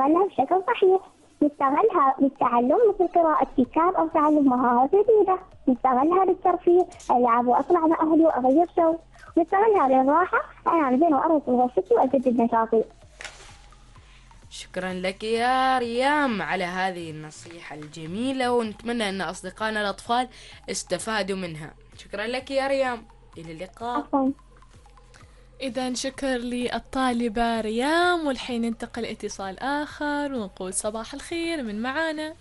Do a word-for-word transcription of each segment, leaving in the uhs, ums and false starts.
نستغلها بشكل صحيح. نستغلها للتعلم مثل قراءة كتاب أو تعلم مهارات جديدة. نستغلها للترفيه، ألعب وأطلع مع أهلي وأغير جو. نستغلها للراحة، أنام زين وأرقد غرفتي وأجدد نشاطي. شكرا لك يا ريام على هذه النصيحة الجميلة، ونتمنى أن أصدقائنا الأطفال استفادوا منها. شكرا لك يا ريام، إلى اللقاء. عفوا. إذا شكر للطالبة ريام، والحين ننتقل اتصال آخر ونقول صباح الخير من معانا.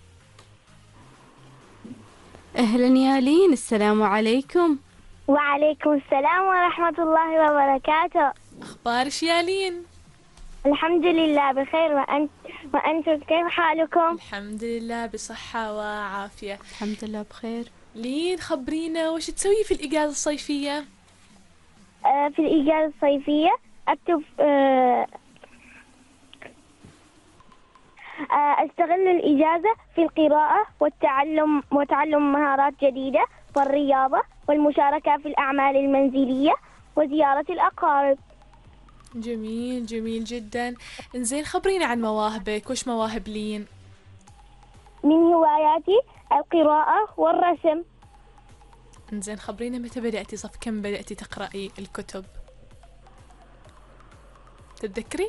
أهلا يا لين، السلام عليكم. وعليكم السلام ورحمة الله وبركاته. أخبارش يا لين؟ الحمد لله بخير، وأنت وأنتم كيف حالكم؟ الحمد لله بصحة وعافية. الحمد لله بخير. لين خبرينا وش تسوي في الإجازة الصيفية؟ آه في الإجازة الصيفية أكتب آه آه أستغل الإجازة في القراءة والتعلم وتعلم مهارات جديدة والرياضة والمشاركة في الأعمال المنزلية وزيارة الأقارب. جميل جميل جدا. إنزين خبرينا عن مواهبك، وش مواهب لين؟ من هواياتي القراءة والرسم. إنزين خبرينا متى بدأتي، صف كم بدأتي تقرأي الكتب؟ تتذكري؟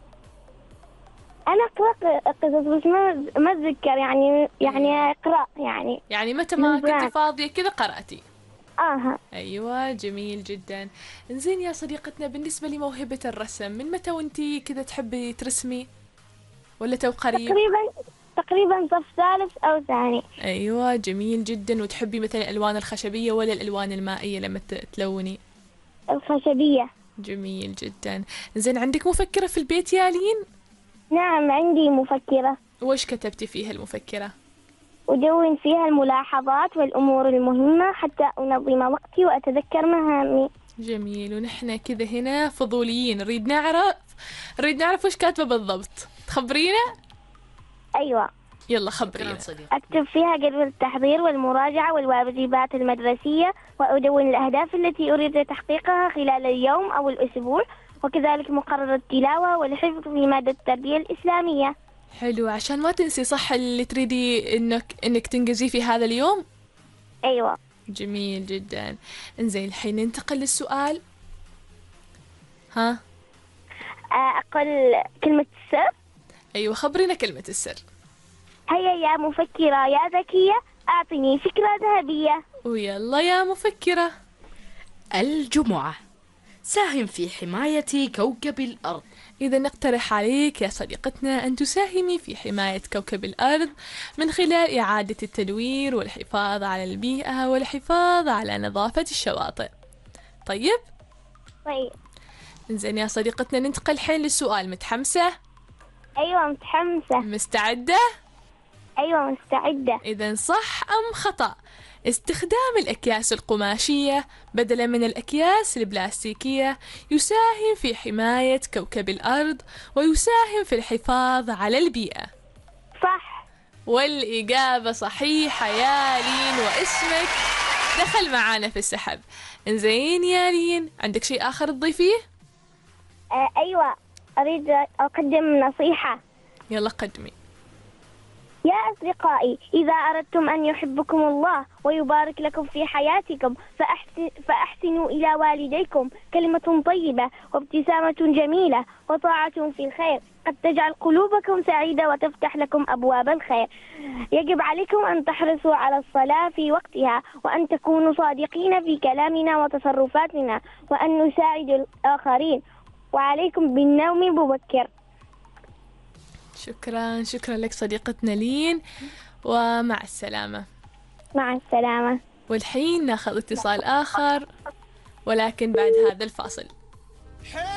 أنا أقرأ قصص بس ما ما أتذكر، يعني يعني أقرأ يعني يعني متى ما كنت فاضية كذا قرأتي؟ آه. أيوة جميل جدا. إنزين يا صديقتنا، بالنسبة لموهبة الرسم، من متى وانتي كذا تحبي ترسمي ولا تو قريب؟ تقريبا تقريبا صف ثالث أو ثاني. أيوة جميل جدا. وتحبي مثلا الألوان الخشبية ولا الألوان المائية لما تلوني؟ الخشبية. جميل جدا. إنزين عندك مفكرة في البيت يا لين؟ نعم عندي مفكرة. وش كتبتي فيها المفكرة؟ أدون فيها الملاحظات والأمور المهمة حتى أنظم وقتي وأتذكر مهامي. جميل. ونحن كذا هنا فضوليين، نريد نعرف نريد نعرف وش كاتبة بالضبط، تخبرينا؟ أيوة. يلا خبرينا. أكتب فيها جدول التحضير والمراجعة والواجبات المدرسية، وأدون الأهداف التي أريد تحقيقها خلال اليوم أو الأسبوع، وكذلك مقرر التلاوة والحفظ في مادة التربية الإسلامية. حلو، عشان ما تنسي صح اللي تريدي إنك إنك تنجزيه في هذا اليوم. أيوة. جميل جدا. إنزين الحين ننتقل للسؤال. ها أقول كلمة السر. أيوة خبرينا كلمة السر. هيا يا مفكرة يا ذكية، أعطني فكرة ذهبية. ويلا يا مفكرة. الجمعة، ساهم في حماية كوكب الأرض. إذا نقترح عليك يا صديقتنا أن تساهمي في حماية كوكب الأرض من خلال إعادة التدوير والحفاظ على البيئة والحفاظ على نظافة الشواطئ. طيب؟ طيب. إنزين يا صديقتنا ننتقل الحين للسؤال. متحمسة؟ أيوة متحمسة. مستعدة؟ أيوة مستعدة. إذن صح أم خطأ استخدام الأكياس القماشية بدلا من الأكياس البلاستيكية يساهم في حماية كوكب الأرض ويساهم في الحفاظ على البيئة؟ صح. والإجابة صحيحة يا لين، واسمك دخل معانا في السحب. إنزين يا لين، عندك شيء آخر تضيفيه؟ آه أيوة، أريد أقدم نصيحة. يلا قدمي. يا أصدقائي، إذا أردتم أن يحبكم الله ويبارك لكم في حياتكم فأحسن فأحسنوا إلى والديكم. كلمة طيبة وابتسامة جميلة وطاعة في الخير قد تجعل قلوبكم سعيدة وتفتح لكم أبواب الخير. يجب عليكم أن تحرصوا على الصلاة في وقتها، وأن تكونوا صادقين في كلامنا وتصرفاتنا، وأن نساعد الآخرين، وعليكم بالنوم مبكر. شكرا شكرا لك صديقتنا لين، ومع السلامة. مع السلامة. والحين ناخذ اتصال آخر ولكن بعد هذا الفاصل.